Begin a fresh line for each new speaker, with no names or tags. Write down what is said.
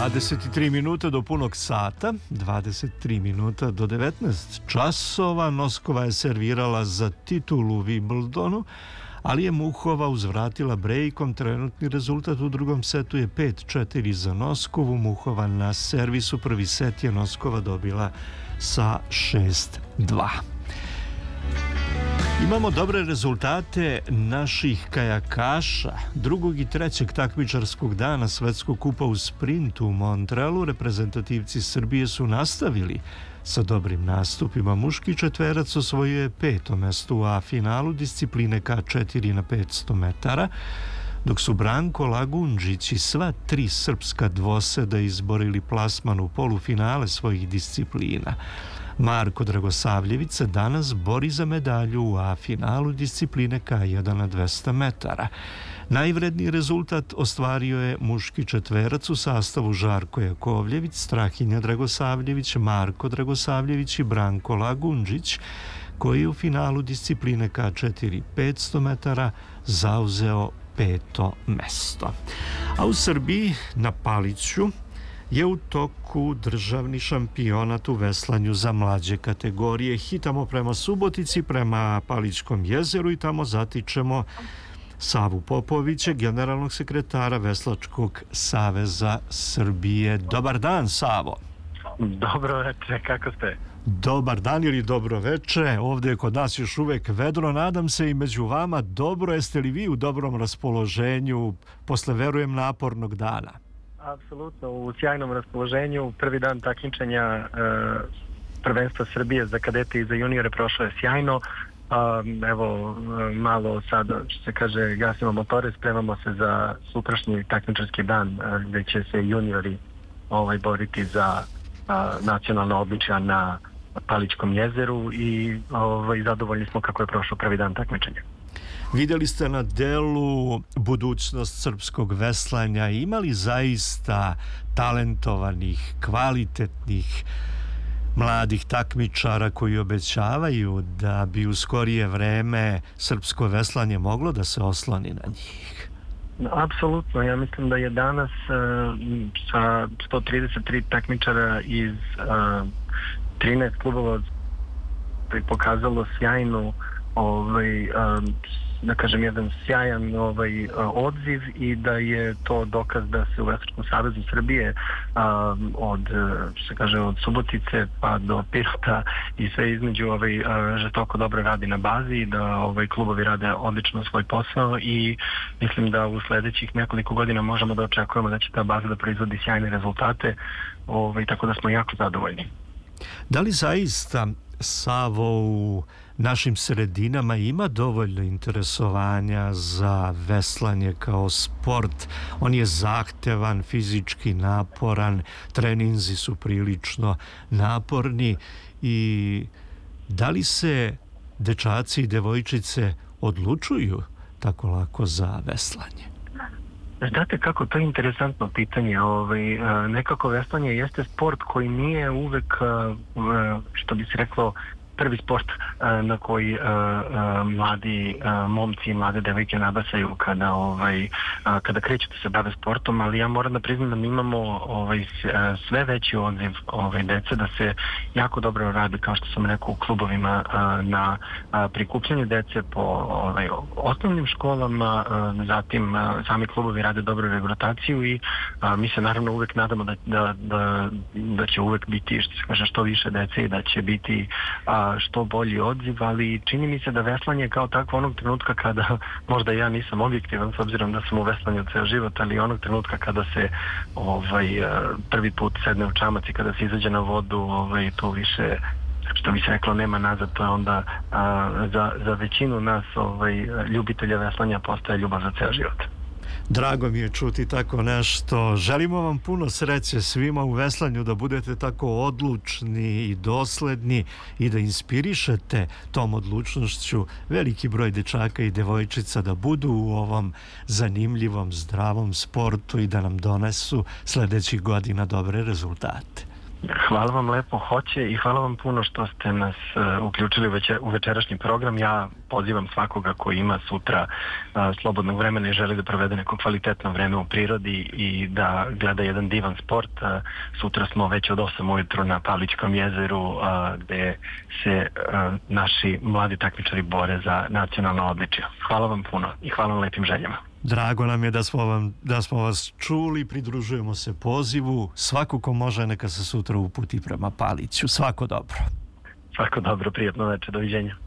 23 minuta do punog sata, 23 minuta do 19 časova. Noskova je servirala za titulu u Wimbledonu, ali je Muhova uzvratila brejkom. Trenutni rezultat u drugom setu je 5-4 za Noskovu. Muhova na servisu, prvi set je Noskova dobila sa 6-2. Imamo dobre rezultate naših kajakaša. Drugog i trećeg takmičarskog dana Svetskog kupa u sprintu u Montrealu reprezentativci Srbije su nastavili sa dobrim nastupima. Muški četverac osvojio je 5. mesto u A finalu discipline K4 na 500 metara, dok su Branko Lagundžić i sva tri srpska dvoseda izborili plasman u polufinale svojih disciplina. Marko Dragosavljević se danas bori za medalju u A finalu discipline K1 na 200 metara. Najvredniji rezultat ostvario je muški četverac u sastavu Žarko Jakovljević, Strahinja Dragosavljević, Marko Dragosavljević i Branko Lagundžić, koji je u finalu discipline K4 500 metara zauzeo 5. mesto. A u Srbiji na Paliću je u toku državni šampionat u veslanju za mlađe kategorije. Hitamo prema Subotici, prema Palićkom jezeru i tamo zatičemo Savu Popovića, generalnog sekretara Veslačkog saveza Srbije. Dobar dan, Savo.
Dobro veče, kako ste?
Dobar dan ili dobro veče. Ovdje je kod nas još uvek vedro, nadam se i među vama dobro. Jeste li vi u dobrom raspoloženju posle, verujem, napornog dana?
Apsolutno, u sjajnom raspoloženju. Prvi dan takmičenja prvenstva Srbije za kadete i za juniore prošlo je sjajno. Evo, malo sad, što se kaže, gasimo motore, spremamo se za sutrašnji takmičarski dan gdje će se juniori boriti za nacionalna odličja na Palićkom jezeru i zadovoljni smo kako je prošao prvi dan takmičenja.
Vidjeli ste na delu budućnost srpskog veslanja. Ima li zaista talentovanih, kvalitetnih mladih takmičara koji obećavaju da bi u skorije vreme srpsko veslanje moglo da se osloni na njih?
Apsolutno, ja mislim da je danas sa 133 takmičara iz 13 klubova pokazalo sjajnu da kažem jedan sjajan odziv i da je to dokaz da se u Veslačkom savezu Srbije od Subotice pa do Pirota i sve između žestoko dobro radi na bazi i da klubovi rade odlično svoj posao i mislim da u sledećih nekoliko godina možemo da očekujemo da će ta baza da proizvodi sjajne rezultate, tako da smo jako zadovoljni.
Da li zaista, Savo, u našim sredinama ima dovoljno interesovanja za veslanje kao sport? On je zahtevan, fizički naporan, treninzi su prilično naporni i da li se dečaci i devojčice odlučuju tako lako za veslanje?
Znate kako, to je interesantno pitanje. Nekako veslanje jeste sport koji nije uvek, što bi se reklo, prvi sport na koji mladi momci i mlade devojke nabasaju kada kreću da se bave sportom, ali ja moram da priznam da mi imamo sve veći odziv dece, da se jako dobro radi, kao što sam rekao, u klubovima na prikupljanju dece po osnovnim školama, zatim sami klubovi rade dobru regrutaciju i mi se naravno uvek nadamo da će uvek biti, što se kaže, što više dece i da će biti što bolji odziv, ali čini mi se da veslanje kao takvo onog trenutka kada, možda ja nisam objektivan s obzirom da sam u veslanju ceo život, ali onog trenutka kada se prvi put sedne u čamac i kada se izađe na vodu, to više, što bi se reklo, nema nazad, to je onda za većinu nas ljubitelja veslanja postaje ljubav za ceo život.
Drago mi je čuti tako nešto. Želimo vam puno sreće svima u veslanju, da budete tako odlučni i dosledni i da inspirišete tom odlučnošću veliki broj dečaka i devojčica da budu u ovom zanimljivom, zdravom sportu i da nam donesu sledećih godina dobre rezultate.
Hvala vam lepo, hoće, i hvala vam puno što ste nas uključili u večerašnji program. Ja pozivam svakoga koji ima sutra slobodnog vremena i želi da provede neko kvalitetno vreme u prirodi i da gleda jedan divan sport. Sutra smo već od 8 ujutro na Pavličkom jezeru gde se naši mladi takmičari bore za nacionalno odličje. Hvala vam puno i hvala vam lepim željama.
Drago nam je da smo vas čuli, pridružujemo se pozivu. Svako ko može neka se sutra uputi prema Paliću. Svako dobro.
Svako dobro, prijatno večer, doviđenja.